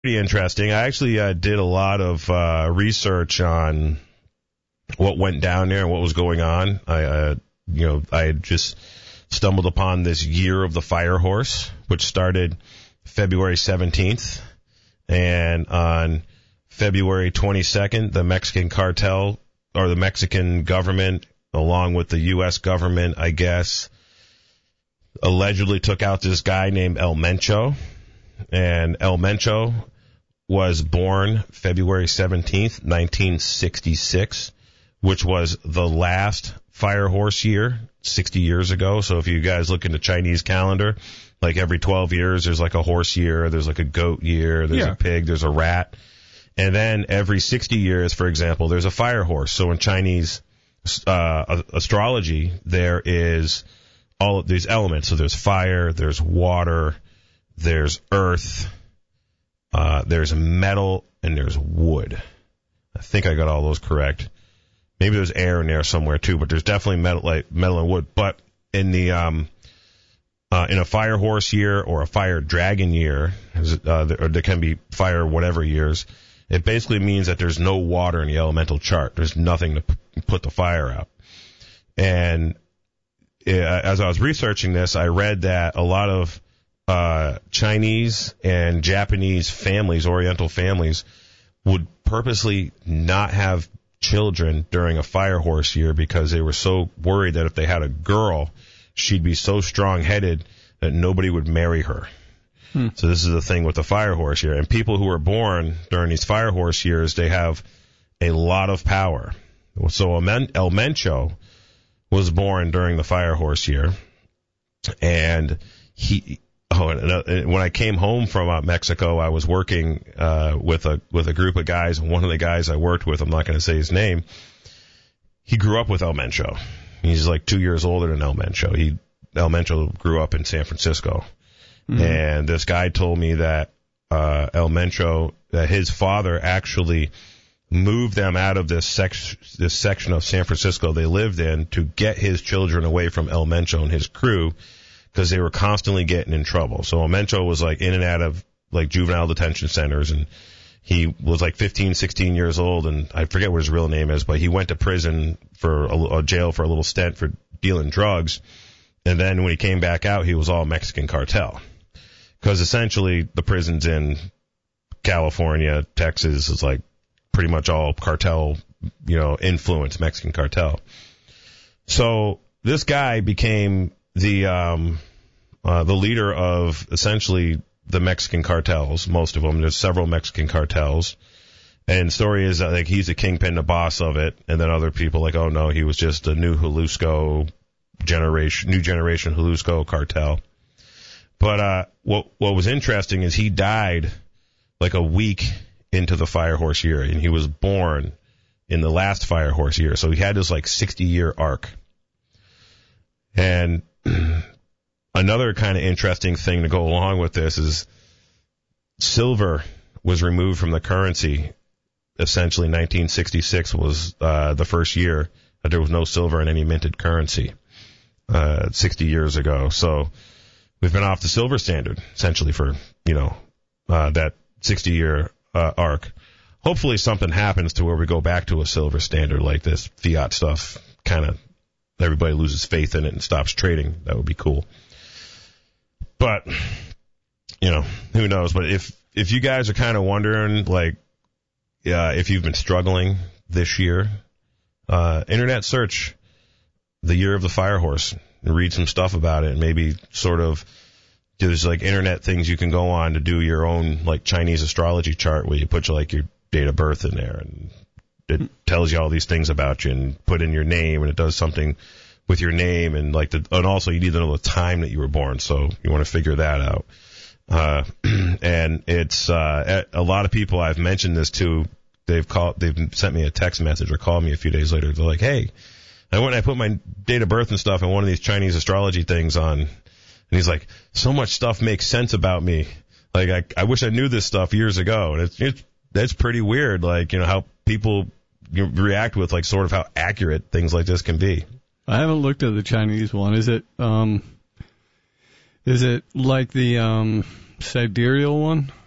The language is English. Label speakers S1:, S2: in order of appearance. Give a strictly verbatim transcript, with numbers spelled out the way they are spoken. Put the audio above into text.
S1: Pretty interesting. I actually uh, did a lot of uh, research on what went down there and what was going on. I, uh, you know, I had just stumbled upon this Year of the Fire Horse, which started February seventeenth, and on February twenty-second, the Mexican cartel, or the Mexican government, along with the U S government, I guess, allegedly took out this guy named El Mencho. And El Mencho was born February seventeenth, nineteen sixty-six, which was the last fire horse year, sixty years ago. So if you guys look in the Chinese calendar, like every twelve years, there's like a horse year, there's like a goat year, there's
S2: Yeah.
S1: a pig, there's a rat. And then every sixty years, for example, there's a fire horse. So in Chinese uh, astrology, there is all of these elements. So there's fire, there's water, there's earth, uh, there's metal, and there's wood. I think I got all those correct. Maybe there's air in there somewhere too, but there's definitely metal, like metal and wood. But in the um, uh, in a fire horse year or a fire dragon year, uh, or there can be fire whatever years, it basically means that there's no water in the elemental chart. There's nothing to p- put the fire out. And uh, as I was researching this, I read that a lot of uh, Chinese and Japanese families, Oriental families, would purposely not have children during a fire horse year because they were so worried that if they had a girl, she'd be so strong-headed that nobody would marry her. Hmm. So this is the thing with the fire horse year. And people who are born during these fire horse years, they have a lot of power. So El Mencho was born during the fire horse year, and he. Oh, and when I came home from uh, Mexico, I was working uh, with a with a group of guys. And one of the guys I worked with, I'm not going to say his name, he grew up with El Mencho. He's like two years older than El Mencho. He El Mencho grew up in San Francisco. Mm-hmm. And this guy told me that uh, El Mencho, that his father actually moved them out of this, sec- this section of San Francisco they lived in to get his children away from El Mencho and his crew, because they were constantly getting in trouble. So El Mencho was like in and out of like juvenile detention centers, and he was like fifteen, sixteen years old, and I forget what his real name is, but he went to prison for a, a jail for a little stint for dealing drugs. And then when he came back out, he was all Mexican cartel. Because essentially the prisons in California, Texas is like pretty much all cartel, you know, influence, Mexican cartel. So this guy became the um, uh, the leader of essentially the Mexican cartels, most of them. There's several Mexican cartels. And the story is that like he's the kingpin, the boss of it, and then other people like, oh no, he was just a new Jalisco generation, new generation Jalisco cartel. But uh, what what was interesting is he died like a week into the fire horse year, and he was born in the last fire horse year. So he had this like sixty year arc. And another kind of interesting thing to go along with this is silver was removed from the currency. Essentially, nineteen sixty-six was uh, the first year that there was no silver in any minted currency uh, sixty years ago. So we've been off the silver standard, essentially, for, you know, uh, that sixty-year uh, arc. Hopefully something happens to where we go back to a silver standard like this fiat stuff, kind of everybody loses faith in it and stops trading. That would be cool. But, you know, who knows? But if if you guys are kind of wondering, like, uh, if you've been struggling this year, uh, internet search the Year of the Fire Horse and read some stuff about it, and maybe sort of there's like internet things you can go on to do your own like Chinese astrology chart where you put your, like your date of birth in there, and it tells you all these things about you, and put in your name, and it does something with your name, and like the, and also you need to know the time that you were born, so you want to figure that out. Uh, and it's, uh, a lot of people I've mentioned this to, they've called, they've sent me a text message or called me a few days later. They're like, hey, I went and I put my date of birth and stuff in one of these Chinese astrology things on, and he's like, so much stuff makes sense about me. Like, I, I wish I knew this stuff years ago. And it's, it's, that's pretty weird. Like, you know, how people you know, react with like sort of how accurate things like this can be.
S2: I haven't looked at the Chinese one. Is it, um, is it like the, um, sidereal one?